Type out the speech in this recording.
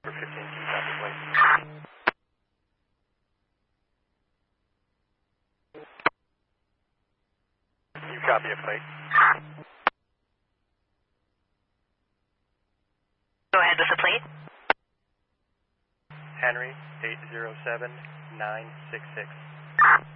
15, can you copy a plate? Can you copy a plate? Go ahead with the plate. Henry 807966.